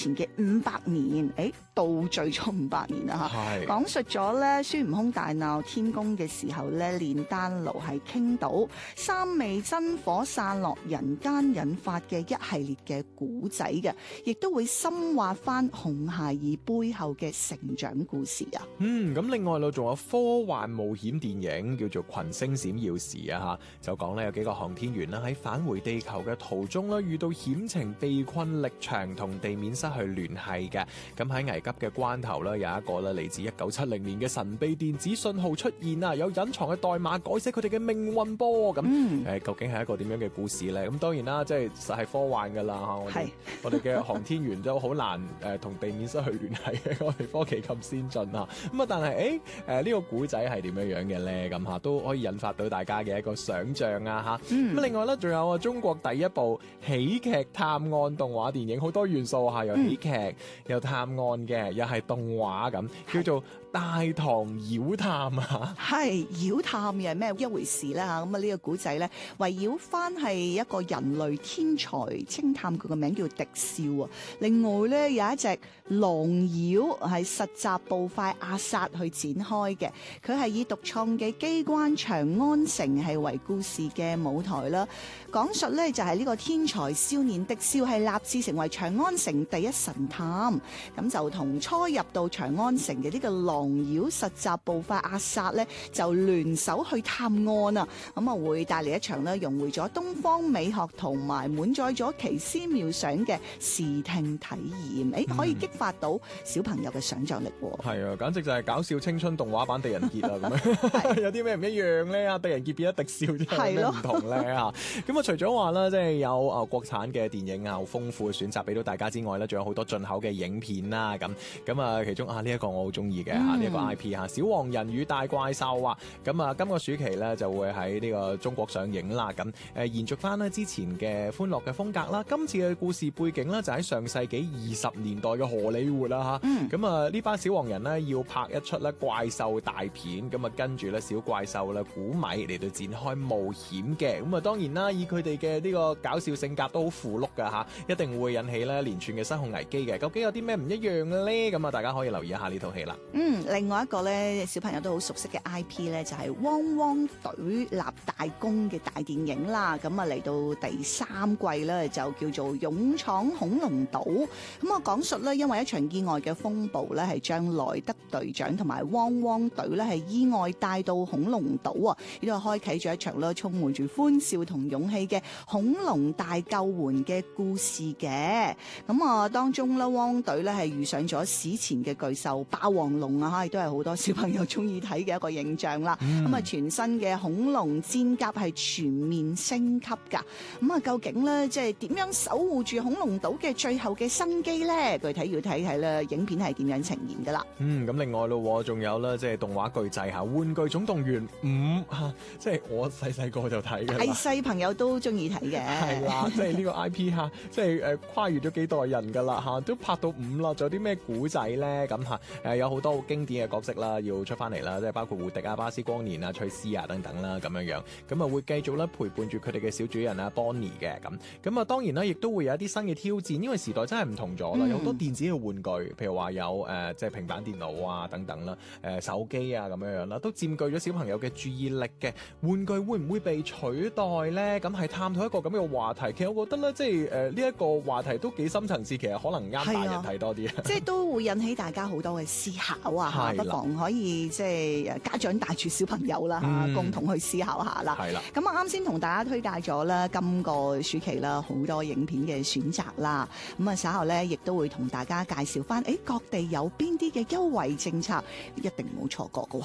前嘅500年，倒敘咗500年啦嚇，講述咗咧孫悟空大鬧天宮嘅時候咧，煉丹爐係傾倒，三昧真火散落人間引發嘅一系列嘅古仔嘅，亦都會深挖翻紅孩兒背後嘅成長故事啊。 咁另外仲有科幻冒險電影叫做《群星閃耀時》啊嚇，就講咧有幾個航天員啦喺返回地球嘅途中咧遇到險情，被困力場同地面失去聯繫嘅。咁喺危急嘅關頭咧，有一個咧嚟自1970年嘅神秘電子信號出現啊，有隱藏嘅代碼改寫佢哋嘅命運噃。咁究竟係一個點樣嘅故事咧？咁當然啦，即係實係科幻噶啦嚇。我哋嘅航天員都好難同地面失去聯繫嘅，我哋科技咁先進啊。咁啊，但係呢個古仔係點樣樣嘅咧？咁嚇都可以引發到大家嘅一個想像啊嚇。咁另外咧，仲有中國第一部喜劇探案動畫電影，好多元素嚇，有喜劇有探案嘅，又係動畫咁，叫做《大唐妖探》啊。 係妖探又係咩一回事啦嚇？咁啊呢個古仔咧，圍繞翻係一個人類天才偵探，佢個名叫狄少啊。另外咧有一隻狼妖係實習步快阿薩去展開嘅，佢係以獨創嘅機關長安城係為故事嘅舞台啦。講述咧就係呢個天才少年狄少係立志成為長安城第一神探，咁就同初入到長安城嘅呢個狼妖實習步快阿薩咧就聯手去探案啊！咁啊會帶嚟一場咧融匯咗東方美學同埋滿載咗奇思妙想嘅視聽體驗，可以激發到小朋友嘅想像力。 係啊，簡直就係搞笑青春動畫版狄仁傑啊！咁樣有啲咩唔一樣咧？狄仁傑變咗狄少之後有咩唔同咧？嚇咁啊！除咗話咧，即係有國產嘅電影啊，好豐富嘅選擇俾到大家之外咧，仲有好多進口嘅影片啦。咁啊，其中呢一個我好中意嘅呢一個 IP 嚇，《小黃人與大怪獸》啊。咁啊，今個暑期咧就會喺呢個中國上映啦。咁延續翻咧之前嘅歡樂嘅風格啦。今次嘅故事背景咧就喺上世紀20年代嘅荷里活啦嚇。咁啊，呢班小黃人咧要拍一出咧怪獸大片，咁啊跟住咧小怪獸咧古米嚟到展開冒險嘅。咁啊當然啦，以佢哋嘅呢個搞笑性格都好符碌噶嚇，一定會引起咧連串嘅失控危機嘅。究竟有啲咩唔一樣嘅咧？咁啊，大家可以留意一下呢套戲啦。 另外一個咧，小朋友都好熟悉嘅 IP 咧，就係汪汪隊立大功嘅大電影啦。咁啊嚟到第3季咧，就叫做勇闖恐龍島。咁啊講述咧，因為一場意外嘅風暴咧，係將萊德隊長同埋汪汪隊咧係意外帶到恐龍島啊！呢度開啟咗一場咧充滿住歡笑同勇氣嘅恐龍大救援嘅故事嘅。咁啊當中咧，汪隊咧係遇上咗史前嘅巨獸霸王龍啊，亦都係好多小朋友中意睇嘅一個形象啦。咁啊全新嘅恐龍戰甲係全面升級噶。咁啊究竟咧即係點樣守護住恐龍島嘅最後嘅生機咧？具體要睇睇咧影片係點樣呈現噶啦。 咁另外咯，仲有咧即係動畫巨製吓《玩具總動員5》吓，即係我細個就睇嘅， 大細朋友都中意睇嘅。 係啦，即係呢個 IP 吓，即係跨越咗幾代人噶啦吓，都拍到5啦，仲有啲咩古仔咧？咁吓有好多好經典嘅角色啦，要出翻嚟啦，即係包括胡迪啊、巴斯光年啊、翠絲啊等等啦，咁樣咁啊會繼續咧陪伴住佢哋嘅小主人啊 Bonnie 嘅咁啊，當然啦，亦都會有一啲新嘅挑戰，因為時代真係唔同咗啦，有好多電子嘅玩具，譬如話有即係平板電腦啊等等啦，手機啊咁樣啦，都佔據咗小朋友嘅注意力嘅。玩具會唔會被取代咧？咁係探討一個咁嘅話題。其實我覺得咧，即係呢一個話題都幾深層次，其實可能啱大人睇多啲， 即係都會引起大家好多嘅思考啊！不妨可以即係家長帶住小朋友啦共同去思考下啦。係啦。咁啊啱先同大家推介咗啦，今個暑期啦好多影片嘅選擇啦。咁啊稍後咧亦都會同大家介紹翻，各地有邊啲嘅優惠政策，一定冇錯過㗎喎。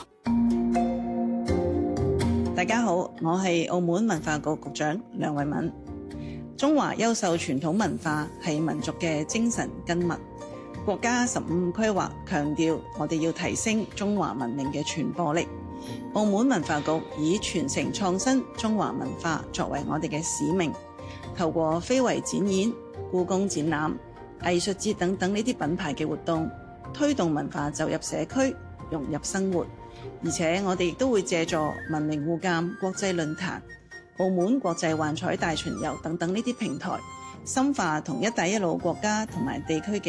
大家好，我係澳門文化局局長梁慧敏。中華優秀傳統文化係民族嘅精神根脈。國家15五規劃強調，我哋要提升中華文明嘅傳播力。澳門文化局以傳承創新中華文化作為我哋嘅使命，透過非遺展演、故宮展覽、藝術節等等呢啲品牌嘅活動，推動文化走入社區，融入生活。而且我哋亦都會借助文明互鑒國際論壇、澳門國際幻彩大巡遊等等呢啲平台，深化同一帶一路國家同埋地區嘅